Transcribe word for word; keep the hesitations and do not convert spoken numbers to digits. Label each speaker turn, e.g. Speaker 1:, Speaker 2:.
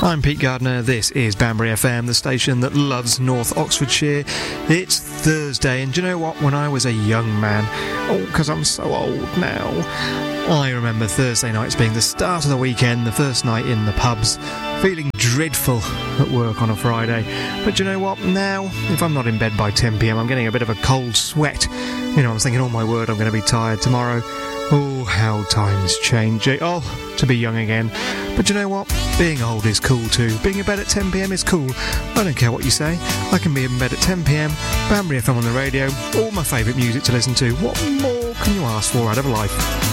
Speaker 1: I'm Pete Gardner, this is Banbury F M, the station that loves North Oxfordshire. It's Thursday, and do you know what? When I was a young man, oh, because I'm so old now, I remember Thursday nights being the start of the weekend, the first night in the pubs, feeling dreadful at work on a Friday. But do you know what? Now, if I'm not in bed by ten p m, I'm getting a bit of a cold sweat. You know, I was thinking, oh my word, I'm going to be tired tomorrow. Oh, how times change. Oh, to be young again. But you know what? Being old is cool too. Being in bed at ten p m is cool. I don't care what you say. I can be in bed at ten p m, Banbury F M on the radio, all my favourite music to listen to. What more can you ask for out of life?